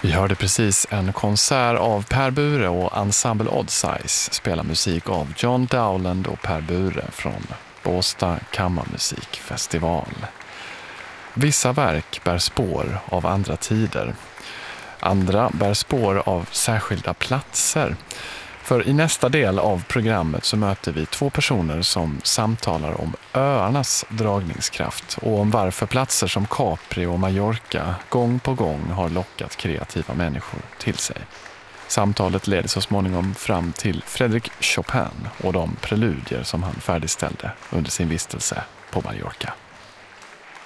Vi hörde precis en konsert av Per Bure och Ensemble Odd Size spela musik av John Dowland och Per Bure från Båstad kammarmusikfestival. Vissa verk bär spår av andra tider. Andra bär spår av särskilda platser. För i nästa del av programmet så möter vi två personer som samtalar om öarnas dragningskraft och om varför platser som Capri och Mallorca gång på gång har lockat kreativa människor till sig. Samtalet leder så småningom fram till Frédéric Chopin och de preludier som han färdigställde under sin vistelse på Mallorca.